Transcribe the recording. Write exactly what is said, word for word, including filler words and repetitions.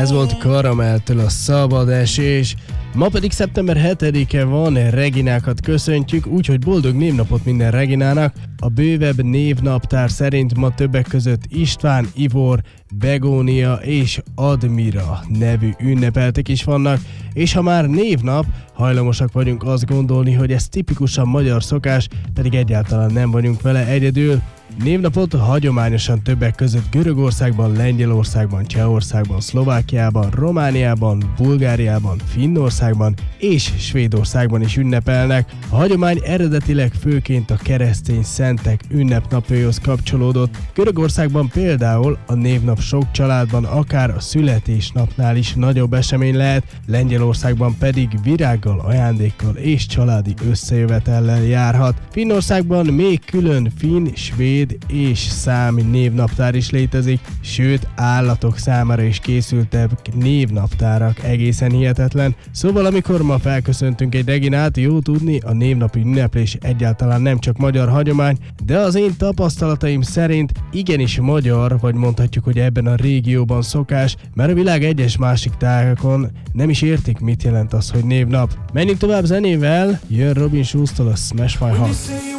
Ez volt Karamelltől a Szabad esés. Ma pedig szeptember hetedike van, Reginákat köszöntjük, úgyhogy boldog névnapot minden Reginának. A bővebb névnaptár szerint ma többek között István, Ivor, Begónia és Admira nevű ünnepeltek is vannak, és ha már névnap, hajlamosak vagyunk azt gondolni, hogy ez tipikusan magyar szokás, pedig egyáltalán nem vagyunk vele egyedül. Névnapot hagyományosan többek között Görögországban, Lengyelországban, Csehországban, Szlovákiában, Romániában, Bulgáriában, Finnországban és Svédországban is ünnepelnek. A hagyomány eredetileg főként a keresztény szentek ünnepnapjaihoz kapcsolódott. Görögországban például a névnap sok családban akár a születésnapnál is nagyobb esemény lehet, Lengyelországban pedig virággal, ajándékkal és családi összejövetellel járhat. Finnországban még külön finn, svéd és számi névnaptár is létezik, sőt állatok számára is készültek névnaptárak, egészen hihetetlen. Szóval amikor ma felköszöntünk egy Reginát, jó tudni, a névnapi ünneplés egyáltalán nem csak magyar hagyomány, de az én tapasztalataim szerint igenis magyar, vagy mondhatjuk, hogy ebben a régióban szokás, mert a világ egyes másik tájakon nem is értik, mit jelent az, hogy névnap. Menjünk tovább zenével, jön Robin Schulztól a Smash My Heart.